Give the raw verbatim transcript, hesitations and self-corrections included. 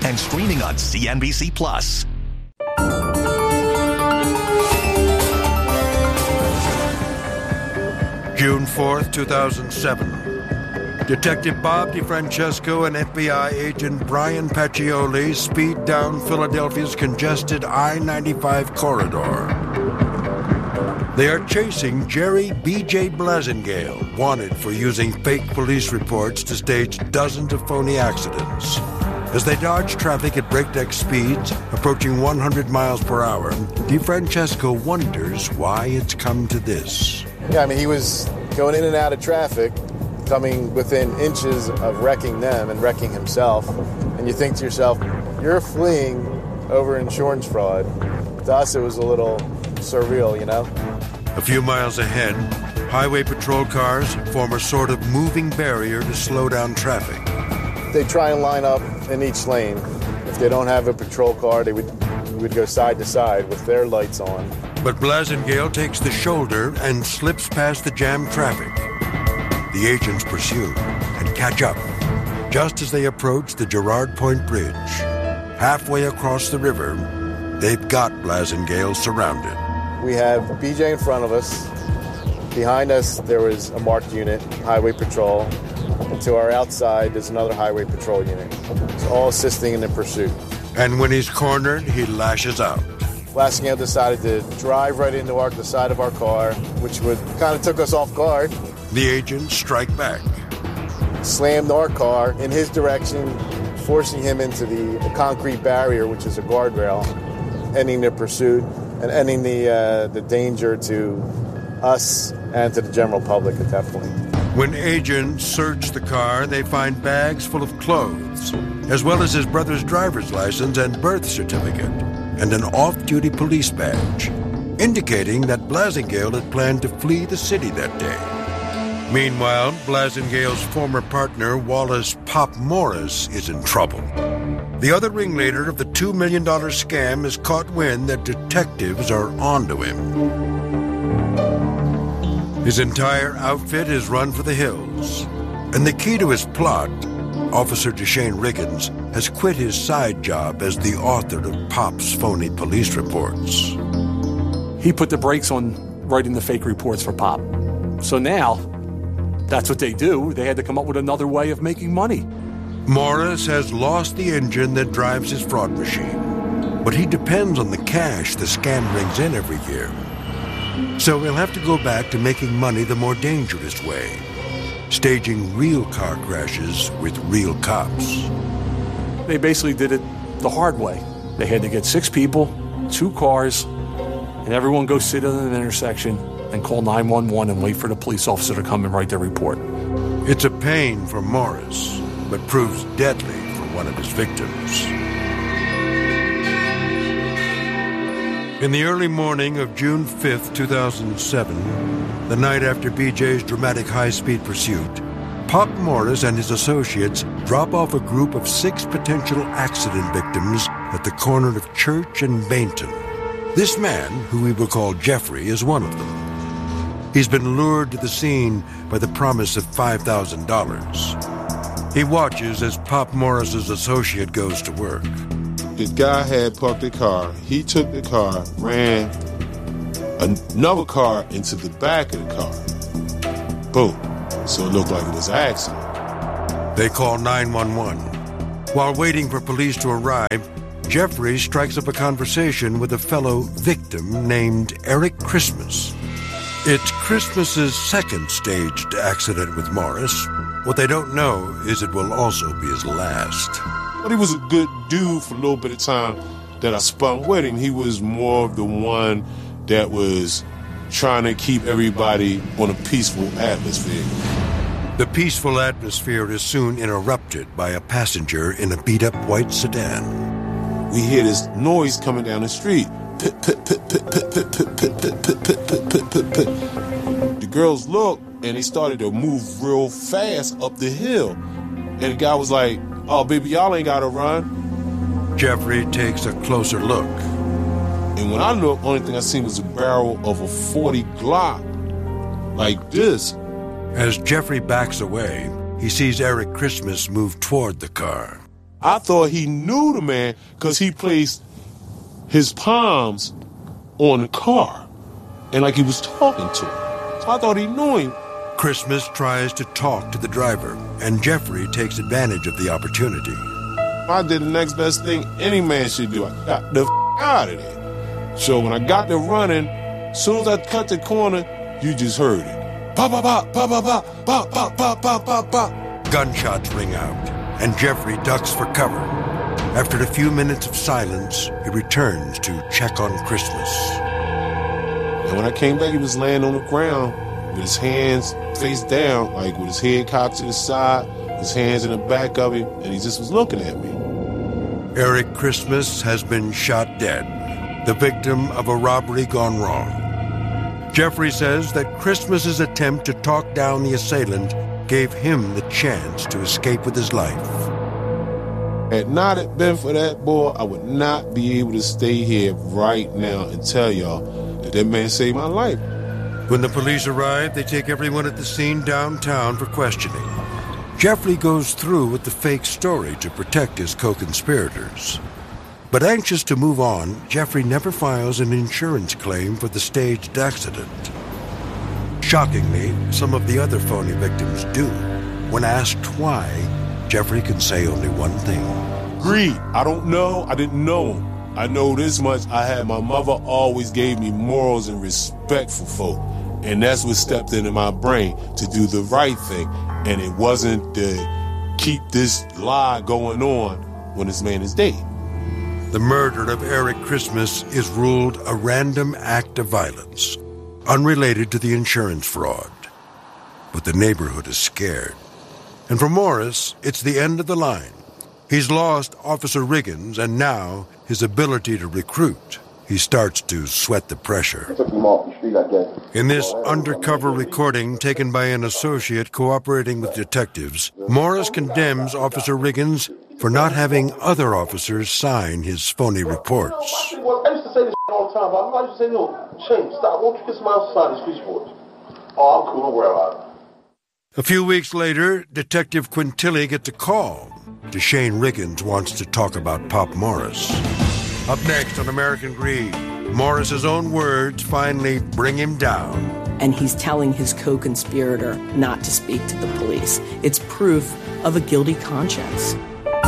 and streaming on C N B C Plus. June fourth, two thousand seven. Detective Bob DeFrancesco and F B I agent Brian Paccioli speed down Philadelphia's congested I ninety-five corridor. They are chasing Jerry B J Blasingale, wanted for using fake police reports to stage dozens of phony accidents. As they dodge traffic at breakneck speeds, approaching one hundred miles per hour, DeFrancesco wonders why it's come to this. Yeah, I mean, he was going in and out of traffic, coming within inches of wrecking them and wrecking himself. And you think to yourself, you're fleeing over insurance fraud. To us, it was a little surreal, you know? A few miles ahead, highway patrol cars form a sort of moving barrier to slow down traffic. They try and line up in each lane. If they don't have a patrol car, they would, would go side to side with their lights on. But Blasingale takes the shoulder and slips past the jammed traffic. The agents pursue and catch up just as they approach the Girard Point Bridge. Halfway across the river, they've got Blasingale surrounded. We have B J in front of us. Behind us, there was a marked unit, Highway Patrol. And to our outside, there's another Highway Patrol unit. It's all assisting in the pursuit. And when he's cornered, he lashes out. Blasingale decided to drive right into our, the side of our car, which would kind of took us off guard. The agents strike back. Slammed our car in his direction, forcing him into the, the concrete barrier, which is a guardrail, ending the pursuit and ending the uh, the danger to us and to the general public at that point. When agents search the car, they find bags full of clothes, as well as his brother's driver's license and birth certificate, and an off-duty police badge, indicating that Blasingale had planned to flee the city that day. Meanwhile, Blasingale's former partner, Wallace Pop Morris, is in trouble. The other ringleader of the two million dollars scam has caught wind that detectives are onto him. His entire outfit is run for the hills, and the key to his plot, Officer Deshane Riggins, has quit his side job as the author of Pop's phony police reports. He put the brakes on writing the fake reports for Pop. So now, that's what they do. They had to come up with another way of making money. Morris has lost the engine that drives his fraud machine, but he depends on the cash the scam brings in every year. So he'll have to go back to making money the more dangerous way, staging real car crashes with real cops. They basically did it the hard way. They had to get six people, two cars, and everyone go sit in an intersection and call nine one one and wait for the police officer to come and write their report. It's a pain for Morris, but proves deadly for one of his victims. In the early morning of June fifth, two thousand seven, the night after B J's dramatic high-speed pursuit, Pop Morris and his associates drop off a group of six potential accident victims at the corner of Church and Bainton. This man, who we will call Jeffrey, is one of them. He's been lured to the scene by the promise of five thousand dollars. He watches as Pop Morris's associate goes to work. The guy had parked the car. He took the car, ran another car into the back of the car. Boom. So it looked like it was an accident. They call nine one one. While waiting for police to arrive, Jeffrey strikes up a conversation with a fellow victim named Eric Christmas. It's Christmas's second staged accident with Morris. What they don't know is it will also be his last. But he was a good dude for a little bit of time that I spent with him. He was more of the one that was trying to keep everybody on a peaceful atmosphere. The peaceful atmosphere is soon interrupted by a passenger in a beat-up white sedan. We hear this noise coming down the street. Pit, pit, pit, pit, pit, pit, pit, pit, pit, pit, pit, pit, pit, pit. The girls looked, and they started to move real fast up the hill. And the guy was like, "Oh, baby, y'all ain't gotta run." Jeffrey takes a closer look. And when I looked, only thing I seen was a barrel of a forty Glock, like this. As Jeffrey backs away, he sees Eric Christmas move toward the car. I thought he knew the man because he placed his palms on the car and like he was talking to him. So I thought he knew him. Christmas tries to talk to the driver, and Jeffrey takes advantage of the opportunity. I did the next best thing any man should do. I got the f*** out of there. So when I got to running, as soon as I cut the corner, you just heard it. Ba ba ba ba ba ba ba ba ba ba ba ba. Gunshots ring out, and Jeffrey ducks for cover. After a few minutes of silence, he returns to check on Christmas. And when I came back, he was laying on the ground with his hands face down, like with his head cocked to the side, his hands in the back of him, and he just was looking at me. Eric Christmas has been shot dead, the victim of a robbery gone wrong. Jeffrey says that Christmas's attempt to talk down the assailant gave him the chance to escape with his life. Had not it been for that boy, I would not be able to stay here right now and tell y'all that that man saved my life. When the police arrive, they take everyone at the scene downtown for questioning. Jeffrey goes through with the fake story to protect his co-conspirators. But anxious to move on, Jeffrey never files an insurance claim for the staged accident. Shockingly, some of the other phony victims do. When asked why, Jeffrey can say only one thing. Greed. I don't know. I didn't know him. I know this much. I had my mother always gave me morals and respect for folk. And that's what stepped into my brain to do the right thing. And it wasn't to keep this lie going on when this man is dead. The murder of Eric Christmas is ruled a random act of violence, unrelated to the insurance fraud. But the neighborhood is scared. And for Morris, it's the end of the line. He's lost Officer Riggins, and now his ability to recruit. He starts to sweat the pressure. In this undercover recording taken by an associate cooperating with detectives, Morris condemns Officer Riggins for not having other officers sign his phony reports. Well, I used to say this all the time, but I used to say, no, Shane, stop, won't you get somebody else to sign these police reports? Oh, I'm cool, don't worry about it. A few weeks later, Detective Quintilli gets a call. Deshane Riggins wants to talk about Pop Morris. Up next on American Greed, Morris's own words finally bring him down. And he's telling his co-conspirator not to speak to the police. It's proof of a guilty conscience.